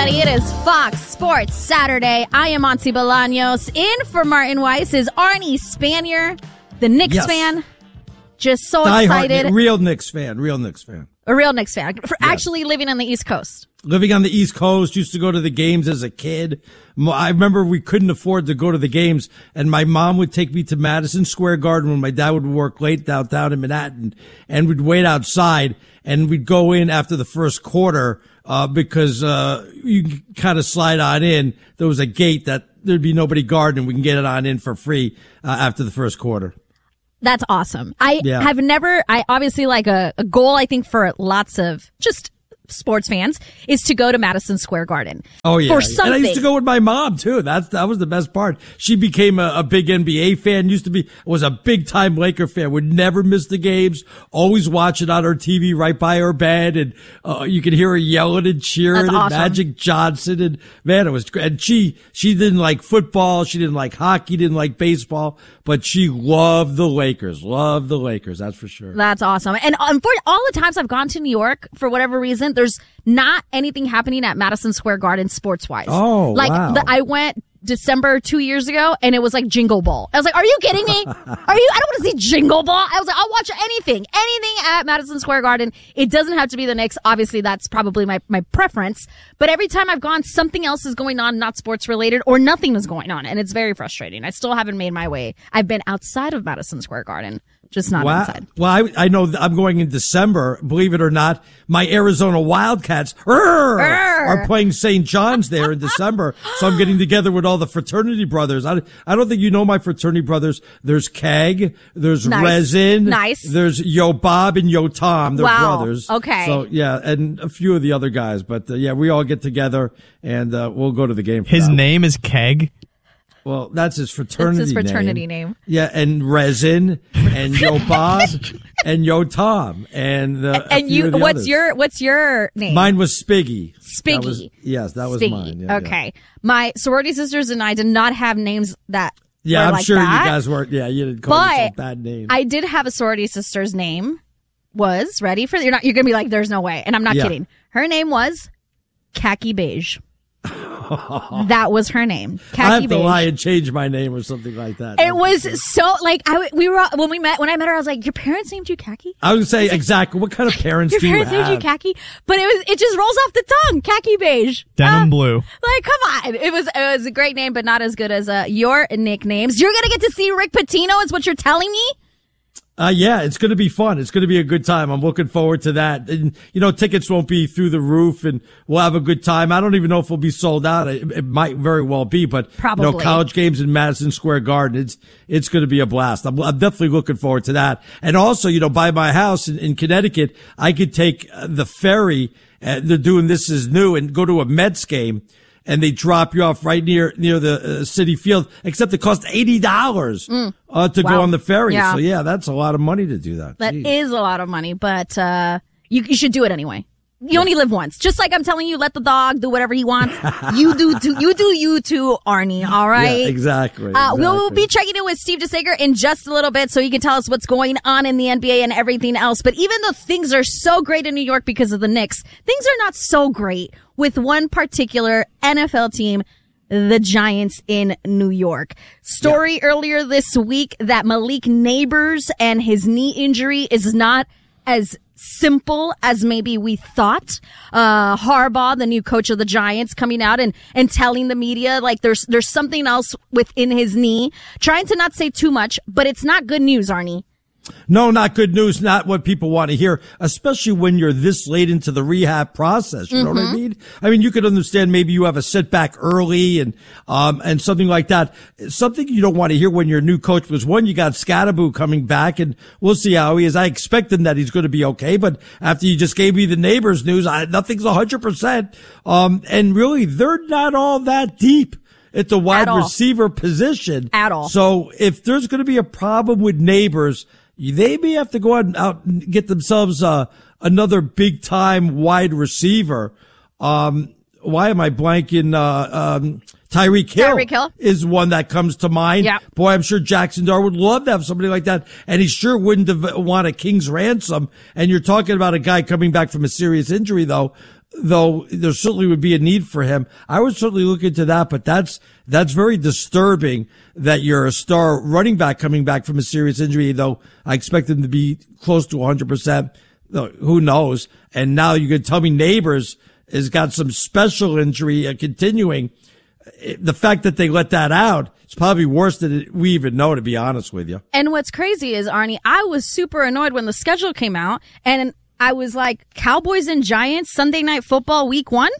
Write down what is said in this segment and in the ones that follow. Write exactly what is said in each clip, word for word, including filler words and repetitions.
everybody. It is Fox Sports Saturday. I am Monty Bolaños. In for Martin Weiss is Arnie Spanier, the Knicks yes. fan. Just so Die excited. Hard, real Knicks fan. Real Knicks fan. A real Knicks fan. For yes. actually living on the East Coast. Living on the East Coast, used to go to the games as a kid. I remember we couldn't afford to go to the games, and my mom would take me to Madison Square Garden when my dad would work late downtown in Manhattan, and we'd wait outside, and we'd go in after the first quarter, uh, because, uh, you kind of slide on in. There was a gate that there'd be nobody guarding, and we can get it on in for free, uh, after the first quarter. That's awesome. I yeah. have never, I obviously like a, a goal, I think, for lots of just sports fans is to go to Madison Square Garden. Oh, yeah. For something. And I used to go with my mom, too. That's, that was the best part. She became a, a big N B A fan, used to be, was a big time Laker fan, would never miss the games, always watch it on her T V right by her bed. And, uh, you could hear her yelling and cheering and awesome. Magic Johnson. And man, it was great. And she, she didn't like football. She didn't like hockey, didn't like baseball, but she loved the Lakers, loved the Lakers. That's for sure. That's awesome. And um, for all the times I've gone to New York, for whatever reason, there's not anything happening at Madison Square Garden sports-wise. Oh, like wow. the, I went December two years ago, and it was like Jingle Ball. I was like, "Are you kidding me? Are you? I don't want to see Jingle Ball." I was like, "I'll watch anything, anything at Madison Square Garden." It doesn't have to be the Knicks. Obviously, that's probably my my preference. But every time I've gone, something else is going on, not sports related, or nothing is going on, and it's very frustrating. I still haven't made my way. I've been outside of Madison Square Garden. Just not wow. inside. Well, I, I know I'm going in December. Believe it or not, my Arizona Wildcats rrr, are playing Saint John's there in December. So I'm getting together with all the fraternity brothers. I, I don't think you know my fraternity brothers. There's Keg, there's nice. Resin, nice. there's Yo Bob and Yo Tom. They're wow. brothers. Okay. So yeah, and a few of the other guys. But uh, yeah, we all get together and uh, we'll go to the game. For His that. name is Keg. Well, that's his fraternity name. That's his fraternity name. name. Yeah, and Resin, and Yo Bob, and Yo Tom, and uh, and you. What's others. your What's your name? Mine was Spiggy. Spiggy. That was, yes, that was Spiggy. mine. Yeah, okay, yeah. My sorority sisters and I did not have names that. Yeah, were I'm like sure that, you guys weren't. Yeah, you didn't call but yourself bad names. I did have a sorority sister's name. Was ready for you're not. You're gonna be like, there's no way, and I'm not yeah. kidding. Her name was Khaki Beige. That was her name. Khaki I have to Beige. lie and change my name or something like that. It was so like I we were when we met when I met her I was like, your parents named you Khaki? I would say like, exactly what kind of parents your do you parents have? named you Khaki? But it was it just rolls off the tongue. Khaki Beige. Denim uh, blue. Like come on, it was it was a great name, but not as good as uh, your nicknames. You're gonna get to see Rick Pitino, is what you're telling me? Uh, yeah, it's going to be fun. It's going to be a good time. I'm looking forward to that. And, you know, tickets won't be through the roof and we'll have a good time. I don't even know if we'll be sold out. It, it might very well be, but, Probably. you know, college games in Madison Square Garden, it's, it's going to be a blast. I'm, I'm definitely looking forward to that. And also, you know, by my house in, in Connecticut, I could take uh, the ferry. Uh, they're doing This Is New and go to a Mets game. And they drop you off right near near the uh, City Field, except it costs eighty dollars mm. uh, to wow. go on the ferry. Yeah. So, yeah, that's a lot of money to do that. That Jeez. is a lot of money, but uh, you, you should do it anyway. You only live once. Just like I'm telling you, let the dog do whatever he wants. You do, do you do you too, Arnie, all right? Yeah, exactly. Uh, exactly. We'll be checking in with Steve DeSager in just a little bit so he can tell us what's going on in the N B A and everything else. But even though things are so great in New York because of the Knicks, things are not so great with one particular N F L team, the Giants in New York. Story yeah. earlier this week that Malik Neighbors and his knee injury is not as simple as maybe we thought. Uh, Harbaugh, the new coach of the Giants, coming out and, and telling the media like there's, there's something else within his knee, trying to not say too much, but it's not good news, Arnie. No, not good news, not what people want to hear, especially when you're this late into the rehab process. You mm-hmm. know what I mean? I mean, you could understand maybe you have a setback early and, um, and something like that. Something you don't want to hear when your new coach was one, you got Scatteraboo coming back and we'll see how he is. I expect him that he's going to be okay, but after you just gave me the Neighbors news, I, nothing's a hundred percent. Um, and really they're not all that deep at the wide At receiver position. At all. So if there's going to be a problem with Neighbors, they may have to go out and, out and get themselves uh, another big time wide receiver. Um, why am I blanking? Uh, um, Tyreek Hill, Tyreek Hill is one that comes to mind. Yeah. Boy, I'm sure Jackson Dart would love to have somebody like that, and he sure wouldn't have want a king's ransom. And you're talking about a guy coming back from a serious injury, though. though there certainly would be a need for him. I would certainly look into that, but that's, that's very disturbing that you're a star running back coming back from a serious injury, though I expect him to be close to one hundred percent. Who knows? And now you could tell me Neighbors has got some special injury uh, continuing. The fact that they let that out is probably worse than we even know, to be honest with you. And what's crazy is, Arnie, I was super annoyed when the schedule came out, and I was like, Cowboys and Giants, Sunday Night Football, week one?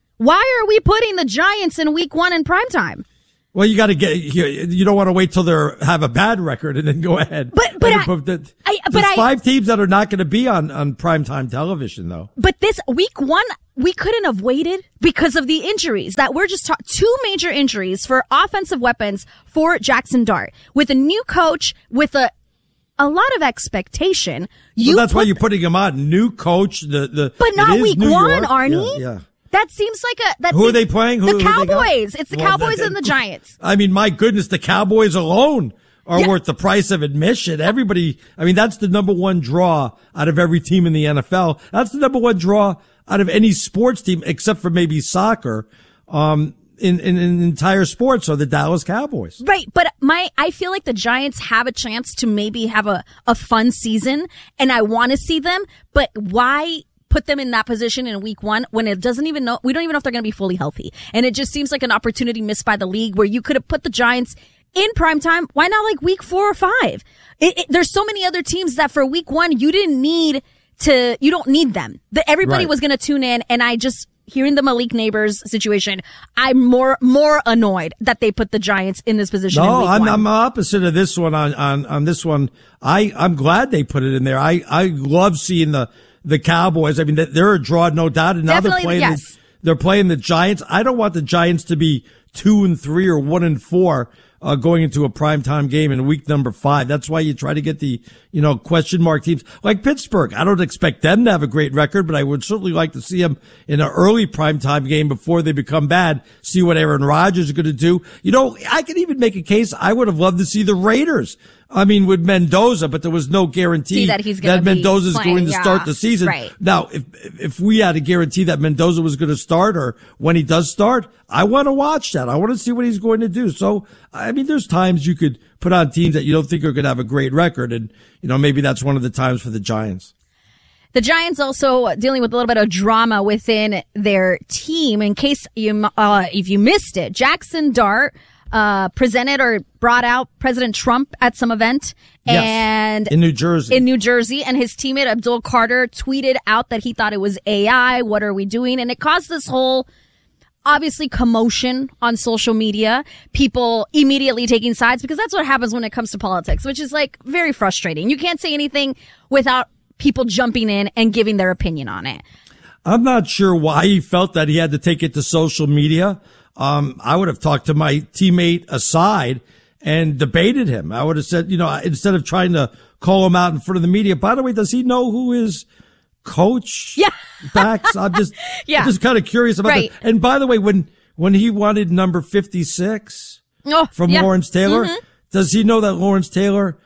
Why are we putting the Giants in week one in primetime? Well, you got to get, you don't want to wait till they have a bad record and then go ahead. But, but, I, the, I, but there's I, five teams that are not going to be on, on primetime television, though. But this week one, we couldn't have waited because of the injuries that we're just taught. Two major injuries for offensive weapons for Jackson Dart with a new coach, with a, a lot of expectation. You well, that's put, why you're putting him on. New coach, the, the, but not week New one, York. Arnie. Yeah. yeah. That seems like a. That who seems, are they playing? Who, the who Cowboys. It's the well, that, Cowboys and the Giants. I mean, my goodness, the Cowboys alone are yeah. worth the price of admission. Everybody, I mean, that's the number one draw out of every team in the N F L. That's the number one draw out of any sports team, except for maybe soccer, um, in, in, in entire sports, are the Dallas Cowboys. Right. But my, I feel like the Giants have a chance to maybe have a, a fun season, and I want to see them, but why put them in that position in week one when it doesn't even know, we don't even know if they're going to be fully healthy. And it just seems like an opportunity missed by the league where you could have put the Giants in primetime. Why not like week four or five? It, it, there's so many other teams that for week one, you didn't need to, you don't need them. The, everybody right. was going to tune in. And I just, hearing the Malik Neighbors situation, I'm more, more annoyed that they put the Giants in this position. No, in week I'm, one. I'm opposite of this one on, on, on this one. I, I'm glad they put it in there. I, I love seeing the, the Cowboys. I mean, they're a draw, no doubt. And now Definitely, they're playing, yes. the, they're playing the Giants. I don't want the Giants to be two and three or one and four, uh, going into a primetime game in week number five. That's why you try to get the, you know, question mark teams like Pittsburgh. I don't expect them to have a great record, but I would certainly like to see them in an early primetime game before they become bad. See what Aaron Rodgers is going to do. You know, I can even make a case. I would have loved to see the Raiders. I mean, with Mendoza, but there was no guarantee See that he's going that Mendoza is playing, going to yeah. start the season. Right. Now, if if we had a guarantee that Mendoza was going to start, or when he does start, I want to watch that. I want to see what he's going to do. So, I mean, there's times you could put on teams that you don't think are going to have a great record, and you know maybe that's one of the times for the Giants. The Giants also dealing with a little bit of drama within their team. In case you, uh, if you missed it, Jackson Dart uh presented or brought out President Trump at some event, yes, and in New Jersey. In New Jersey, and his teammate Abdul Carter tweeted out that he thought it was A I. What are we doing? And it caused this whole, obviously, commotion on social media. People immediately taking sides, because that's what happens when it comes to politics, which is like very frustrating. You can't say anything without people jumping in and giving their opinion on it. I'm not sure why he felt that he had to take it to social media. Um, I would have talked to my teammate aside and debated him. I would have said, you know, instead of trying to call him out in front of the media, by the way, does he know who his coach yeah. backs? I'm just, yeah. I'm just kind of curious about right. that. And by the way, when, when he wanted number fifty-six oh, from yeah. Lawrence Taylor, mm-hmm. does he know that Lawrence Taylor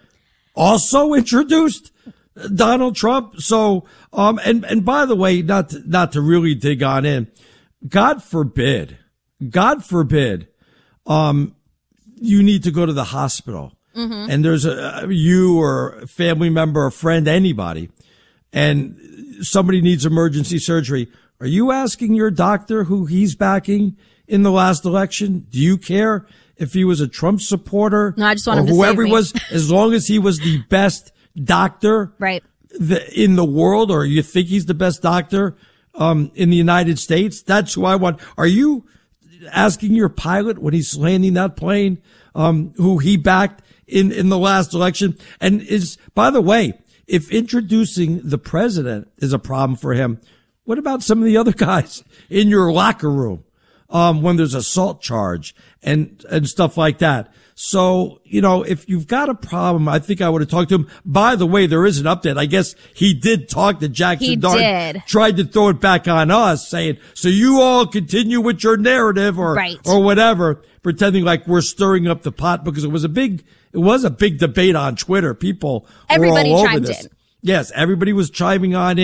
also introduced Donald Trump? So, um, and, and by the way, not, to, not to really dig on in, God forbid, God forbid, um, you need to go to the hospital, mm-hmm. and there's a, you or a family member, a friend, anybody, and somebody needs emergency surgery. Are you asking your doctor who he's backing in the last election? Do you care if he was a Trump supporter? No, I just want or him to whoever save he me. was, as long as he was the best doctor, right, the, in the world, or you think he's the best doctor, um, in the United States? That's who I want. Are you asking your pilot when he's landing that plane, um, who he backed in, in the last election? And is, by the way, if introducing the president is a problem for him, what about some of the other guys in your locker room, um, when there's assault charge and, and stuff like that? So, you know, if you've got a problem, I think I would have talked to him. By the way, there is an update. I guess he did talk to Jackson he Dart. Did. Tried to throw it back on us, saying, so you all continue with your narrative or, right. or whatever, pretending like we're stirring up the pot, because it was a big, it was a big debate on Twitter. People Everybody were all over chimed this. in. Yes, everybody was chiming on in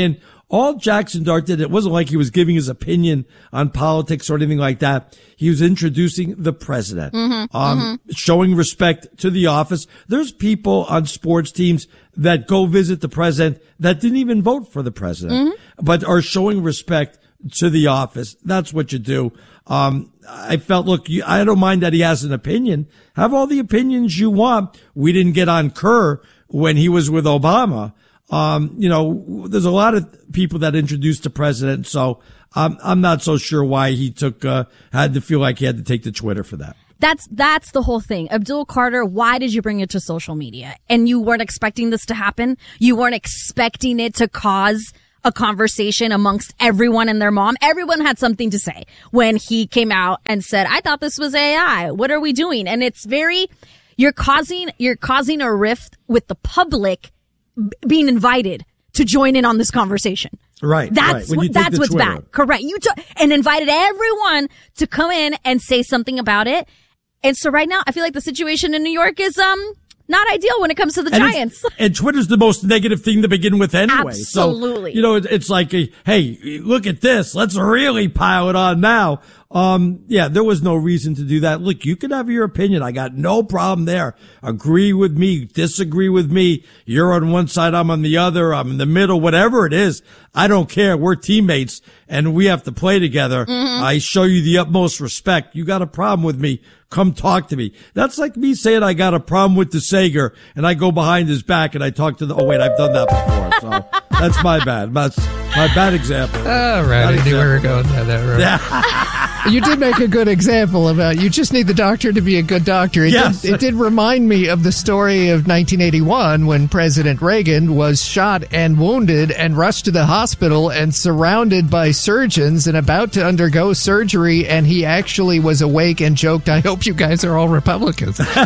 all Jackson Dart did, it wasn't like he was giving his opinion on politics or anything like that. He was introducing the president, mm-hmm, um, mm-hmm. showing respect to the office. There's people on sports teams that go visit the president that didn't even vote for the president, mm-hmm. but are showing respect to the office. That's what you do. Um, I felt, look, you, I don't mind that he has an opinion. Have all the opinions you want. We didn't get on Kerr when he was with Obama. Um, you know, there's a lot of people that introduced the president. So I'm, I'm not so sure why he took, uh, had to feel like he had to take to Twitter for that. That's, that's the whole thing. Abdul Carter, why did you bring it to social media? And you weren't expecting this to happen? You weren't expecting it to cause a conversation amongst everyone and their mom? Everyone had something to say when he came out and said, I thought this was A I. What are we doing? And it's very, you're causing, you're causing a rift with the public b- being invited to join in on this conversation. Right. That's right. what, that's what's Twitter. bad. Correct. You took and invited everyone to come in and say something about it. And so right now, I feel like the situation in New York is, um, not ideal when it comes to the and Giants. And Twitter's the most negative thing to begin with anyway. Absolutely. So, you know, it, it's like, a, hey, look at this. Let's really pile it on now. Um, yeah, there was no reason to do that. Look, you can have your opinion. I got no problem there. Agree with me, disagree with me. You're on one side, I'm on the other. I'm in the middle, whatever it is. I don't care. We're teammates and we have to play together. Mm-hmm. I show you the utmost respect. You got a problem with me, come talk to me. That's like me saying I got a problem with DeSager and I go behind his back and I talk to the, oh wait, I've done that before. So that's my bad. That's my bad example. All right. I knew we were going down that road. Yeah. You did make a good example about you just need the doctor to be a good doctor. It, yes. did, it did remind me of the story of nineteen eighty-one when President Reagan was shot and wounded and rushed to the hospital and surrounded by surgeons and about to undergo surgery, and he actually was awake and joked, I hope you guys are all Republicans. I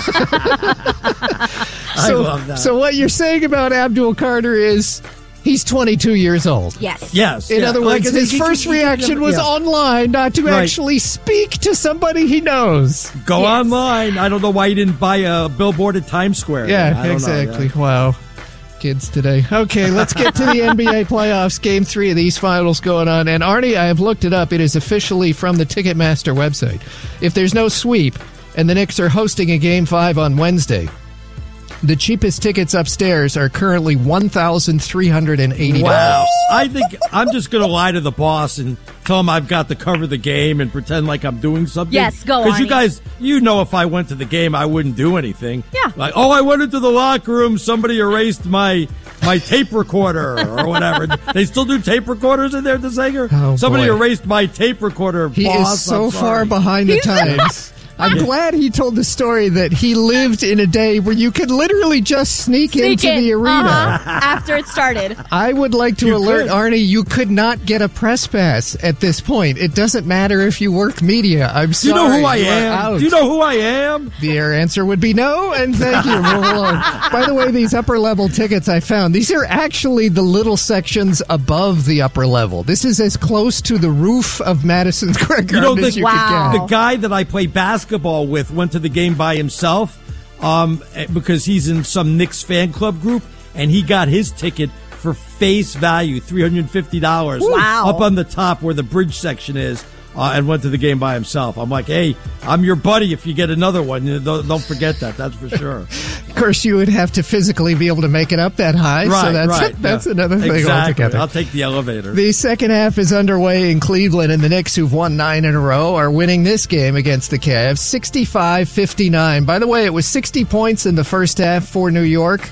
so, love that. So what you're saying about Abdul Carter is he's twenty-two years old. Yes. Yes. In yeah. other words, like, his he, first he, he, reaction he, was yeah. online, not to right. actually speak to somebody he knows. Go yes. online. I don't know why you didn't buy a billboard at Times Square. Yeah, I don't exactly. Know, yeah. Wow. Kids today. Okay, let's get to the N B A playoffs. Game three of these finals going on. And Arnie, I have looked it up. It is officially from the Ticketmaster website. If there's no sweep and the Knicks are hosting a game five on Wednesday, the cheapest tickets upstairs are currently one thousand three hundred eighty dollars. Wow. I think I'm just going to lie to the boss and tell him I've got to cover the game and pretend like I'm doing something. Yes, go on. Because you guys, you know if I went to the game, I wouldn't do anything. Yeah. Like, oh, I went into the locker room, somebody erased my my tape recorder or whatever. They still do tape recorders in there, DeSager? Oh, somebody boy. erased my tape recorder, He boss. is so I'm far sorry. behind the times. I'm glad he told the story that he lived in a day where you could literally just sneak, Sneak into in. the arena. Uh-huh. After it started. I would like to You alert could. Arnie, you could not get a press pass at this point. It doesn't matter if you work media. I'm Do sorry. you know who I you are am? out. Do you know who I am? The air answer would be no, and thank you. Move along. By the way, these upper level tickets I found, these are actually the little sections above the upper level. This is as close to the roof of Madison Square Garden You know, the, as you Wow. could the get. guy that I play basketball with went to the game by himself um, because he's in some Knicks fan club group, and he got his ticket for face value, three hundred fifty dollars. Wow. Up on the top where the bridge section is. Uh, and went to the game by himself. I'm like, hey, I'm your buddy if you get another one. You know, don't, don't forget that. That's for sure. Of course, you would have to physically be able to make it up that high, Right, so that's right. that's yeah. another thing exactly. altogether. I'll take the elevator. The second half is underway in Cleveland, and the Knicks, who've won nine in a row, are winning this game against the Cavs, sixty-five fifty-nine. By the way, it was sixty points in the first half for New York.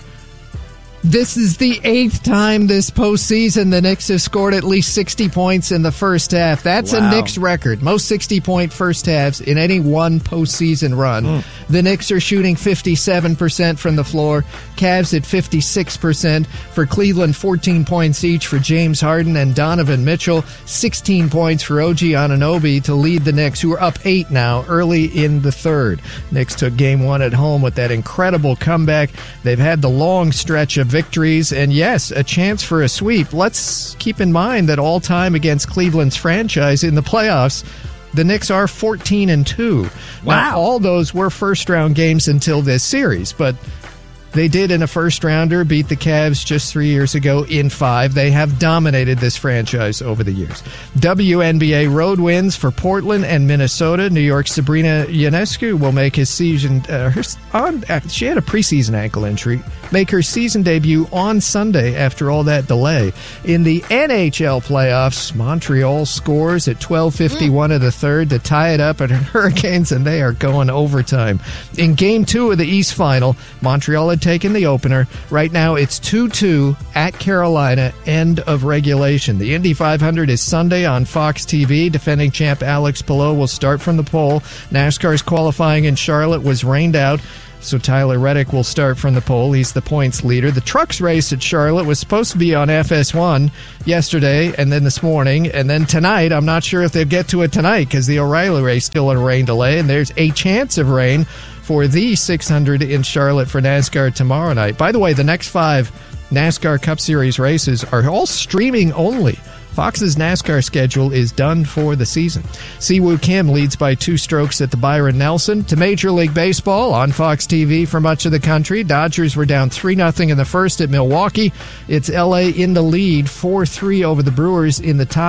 This is the eighth time this postseason the Knicks have scored at least sixty points in the first half. That's Wow. a Knicks record. Most sixty-point first halves in any one postseason run. Mm. The Knicks are shooting fifty-seven percent from the floor. Cavs at fifty-six percent. For Cleveland, fourteen points each for James Harden and Donovan Mitchell. sixteen points for O G Anunoby to lead the Knicks, who are up eight now early in the third. Knicks took game one at home with that incredible comeback. They've had the long stretch of victories, and yes, a chance for a sweep. Let's keep in mind that all time against Cleveland's franchise in the playoffs, the Knicks are fourteen and two. Wow. Now, all those were first round games until this series, but They did in a first rounder beat the Cavs just three years ago in five. They have dominated this franchise over the years. W N B A road wins for Portland and Minnesota. New York's Sabrina Ionescu will make his season. Uh, her, on, uh, she had a preseason ankle injury. Make her season debut on Sunday after all that delay. In the N H L playoffs, Montreal scores at twelve fifty-one mm. of the third to tie it up at Hurricanes, and they are going overtime. In Game Two of the East Final, Montreal had taken the opener. Right now, it's two two at Carolina. End of regulation. The Indy five hundred is Sunday on Fox T V. Defending champ Alex Palou will start from the pole. NASCAR's qualifying in Charlotte was rained out, so Tyler Reddick will start from the pole. He's the points leader. The trucks race at Charlotte was supposed to be on F S one yesterday and then this morning. And then tonight, I'm not sure if they'll get to it tonight because the O'Reilly race still in a rain delay. And there's a chance of rain for the six hundred in Charlotte for NASCAR tomorrow night. By the way, the next five NASCAR Cup Series races are all streaming only. Fox's NASCAR schedule is done for the season. Siwoo Kim leads by two strokes at the Byron Nelson. To Major League Baseball on Fox T V for much of the country. Dodgers were down three nothing in the first at Milwaukee. It's L A in the lead, four three over the Brewers in the top.